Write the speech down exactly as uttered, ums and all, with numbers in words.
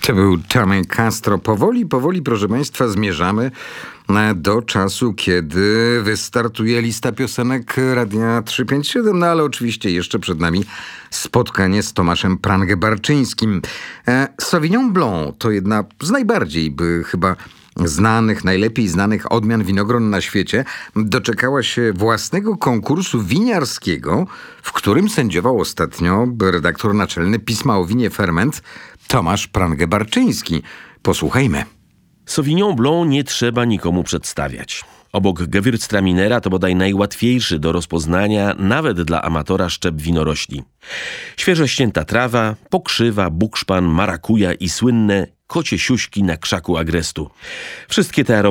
To był Tommy Castro. Powoli, powoli, proszę Państwa, zmierzamy do czasu, kiedy wystartuje lista piosenek Radia trzysta pięćdziesiąt siedem, no ale oczywiście jeszcze przed nami spotkanie z Tomaszem Prangę-Barczyńskim. E, Sauvignon Blanc to jedna z najbardziej by chyba znanych, najlepiej znanych odmian winogron na świecie. Doczekała się własnego konkursu winiarskiego, w którym sędziował ostatnio redaktor naczelny pisma o winie Ferment Tomasz Prangę-Barczyński. Posłuchajmy. Sauvignon Blanc nie trzeba nikomu przedstawiać. Obok Gewürztraminera to bodaj najłatwiejszy do rozpoznania nawet dla amatora szczep winorośli. Świeżo ścięta trawa, pokrzywa, bukszpan, marakuja i słynne kocie siuśki na krzaku agrestu. Wszystkie te aromaty